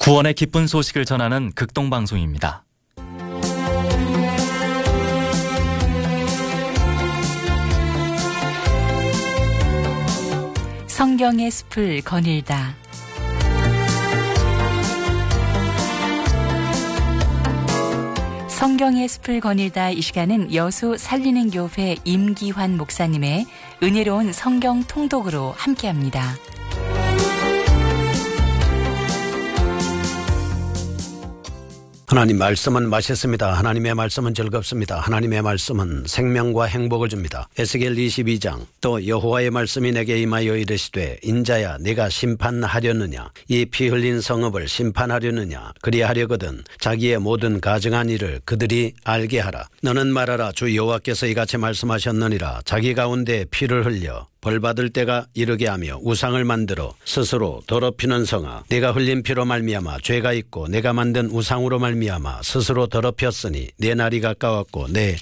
구원의 기쁜 소식을 전하는 극동방송입니다. 성경의 숲을 거닐다. 성경의 숲을 거닐다. 이 시간은 여수 살리는 교회 임기환 목사님의 은혜로운 성경 통독으로 함께합니다. 하나님 말씀은 맛있습니다. 하나님의 말씀은 즐겁습니다. 하나님의 말씀은 생명과 행복을 줍니다. 에스겔 22장 또 여호와의 말씀이 내게 임하여 이르시되 인자야 네가 심판하려느냐 이 피 흘린 성읍을 심판하려느냐 그리하려거든 자기의 모든 가증한 일을 그들이 알게 하라. 너는 말하라 주 여호와께서 이같이 말씀하셨느니라 자기 가운데 피를 흘려 벌받을 때가 이르게 하며 우상을 만들어 스스로 더럽히는 성아 내가 흘린 피로 말미암아 죄가 있고 내가 만든 우상으로 말미암아 스스로 더럽혔으니 내 날이 가까웠고 내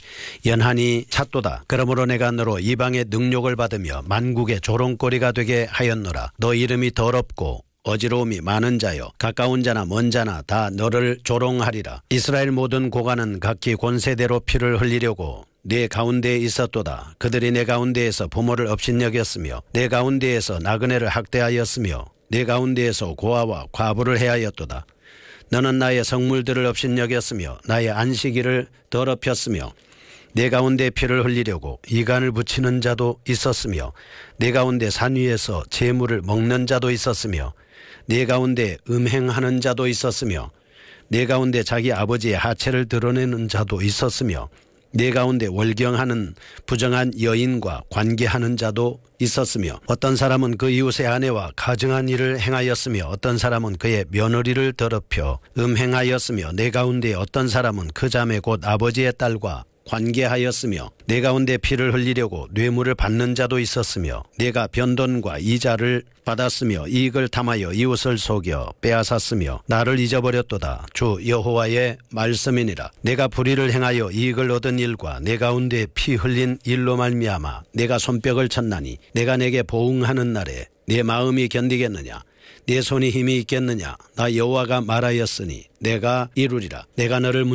연한이 찼도다. 그러므로 내가 너로 이방의 능욕을 받으며 만국의 조롱거리가 되게 하였노라. 너 이름이 더럽고 어지러움이 많은 자여 가까운 자나 먼 자나 다 너를 조롱하리라. 이스라엘 모든 고관은 각기 권세대로 피를 흘리려고 내 가운데에 있었도다. 그들이 내 가운데에서 부모를 업신여겼으며 내 가운데에서 나그네를 학대하였으며 내 가운데에서 고아와 과부를 해하였도다. 너는 나의 성물들을 업신여겼으며 나의 안식일을 더럽혔으며 내 가운데 피를 흘리려고 이간을 붙이는 자도 있었으며 내 가운데 산 위에서 재물을 먹는 자도 있었으며 내 가운데 음행하는 자도 있었으며 내 가운데 자기 아버지의 하체를 드러내는 자도 있었으며 내 가운데 월경하는 부정한 여인과 관계하는 자도 있었으며 어떤 사람은 그 이웃의 아내와 가증한 일을 행하였으며 어떤 사람은 그의 며느리를 더럽혀 음행하였으며 내 가운데 어떤 사람은 그 자매 곧 아버지의 딸과 관계하였으며 내 가운데 피를 흘리려고 뇌물을 받는 자도 있었으며 내가 변돈과 이자를 받았으며 이익을 탐하여 이웃을 속여 빼앗았으며 나를 잊어버렸도다. 주 여호와의 말씀이니라. 내가 불의를 행하여 이익을 얻은 일과 내 가운데 피 흘린 일로 말미암아 내가 손뼉을 쳤나니 내가 내게 보응하는 날에 내 마음이 견디겠느냐 내 손이 힘이 있겠느냐 나 여호와가 말하였으니 내가 이루리라. 내가 너를